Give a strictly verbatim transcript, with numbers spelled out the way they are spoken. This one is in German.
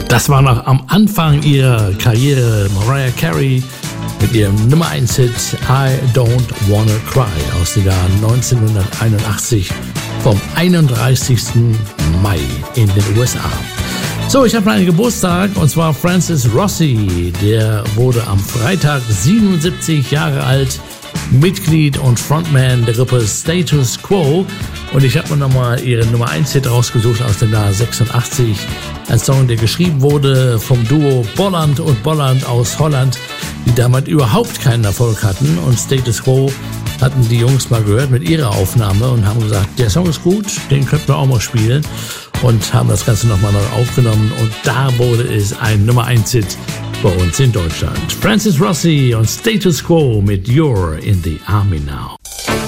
Das war noch am Anfang ihrer Karriere Mariah Carey mit ihrem Nummer eins Hit I Don't Wanna Cry aus dem Jahr neunzehnhunderteinundachtzig vom einunddreißigsten Mai in den U S A. So, ich habe einen Geburtstag und zwar Francis Rossi. Der wurde am Freitag siebenundsiebzig Jahre alt, Mitglied und Frontman der Gruppe Status Quo. Und ich habe mir nochmal ihre Nummer eins Hit rausgesucht aus dem Jahr sechsundachtzig. Ein Song, der geschrieben wurde vom Duo Bolland und Bolland aus Holland, die damals überhaupt keinen Erfolg hatten. Und Status Quo hatten die Jungs mal gehört mit ihrer Aufnahme und haben gesagt, der Song ist gut, den könnten wir auch mal spielen. Und haben das Ganze nochmal neu aufgenommen. Und da wurde es ein Nummer eins Hit bei uns in Deutschland. Francis Rossi und Status Quo mit You're in the Army Now.